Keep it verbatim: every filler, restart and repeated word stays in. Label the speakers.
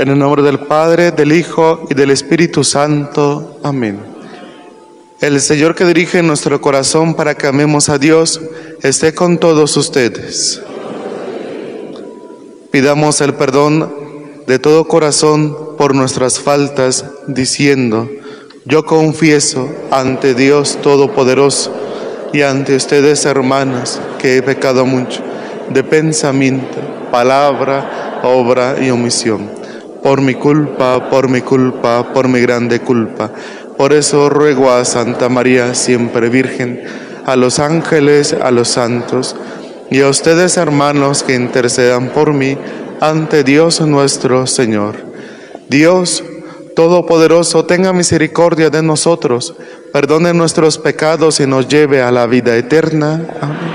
Speaker 1: En el nombre del Padre, del Hijo y del Espíritu Santo. Amén. El Señor que dirige nuestro corazón para que amemos a Dios, esté con todos ustedes. Pidamos el perdón de todo corazón por nuestras faltas, diciendo: yo confieso ante Dios Todopoderoso y ante ustedes, hermanas, que he pecado mucho, de pensamiento, palabra, obra y omisión. Por mi culpa, por mi culpa, por mi grande culpa. Por eso ruego a Santa María, siempre Virgen, a los ángeles, a los santos, y a ustedes, hermanos, que intercedan por mí ante Dios nuestro Señor. Dios Todopoderoso, tenga misericordia de nosotros, perdone nuestros pecados y nos lleve a la vida eterna. Amén.